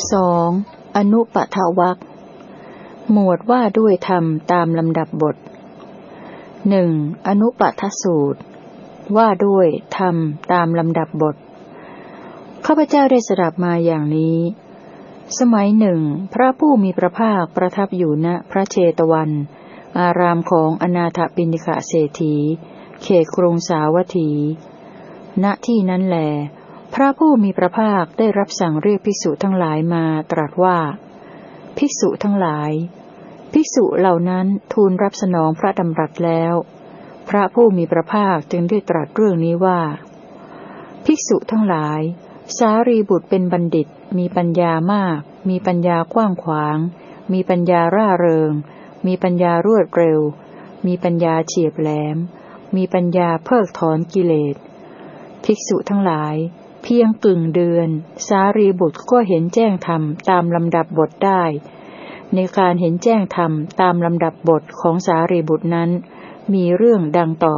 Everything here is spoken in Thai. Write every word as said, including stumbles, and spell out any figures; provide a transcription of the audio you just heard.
สองอนุปทวรรคหมวดว่าด้วยธรรมตามลำดับบทหนึ่งอนุปทสูตรว่าด้วยธรรมตามลำดับบทข้าพเจ้าได้สดับมาอย่างนี้สมัยหนึ่งพระผู้มีพระภาคประทับอยู่ณพระเชตวันอารามของอนาถปิณฑิกเศรษฐีเขตกรุงสาวัตถี ณที่นั้นแลพระผู้มีพระภาคได้รับสั่งเรียกภิกษุทั้งหลายมาตรัสว่าภิกษุทั้งหลายภิกษุเหล่านั้นทูลรับสนองพระดำรัสแล้วพระผู้มีพระภาคจึงได้ตรัสเรื่องนี้ว่าภิกษุทั้งหลายสารีบุตรเป็นบัณฑิตมีปัญญามากมีปัญญากว้างขวางมีปัญญาร่าเริงมีปัญญารวดเร็วมีปัญญาเฉียบแหลมมีปัญญาเพิกถอนกิเลสภิกษุทั้งหลายเพียงกึ่งเดือนสารีบุตรก็เห็นแจ้งธรรมตามลำดับบทได้ในการเห็นแจ้งธรรมตามลำดับบทของสารีบุตรนั้นมีเรื่องดังต่อ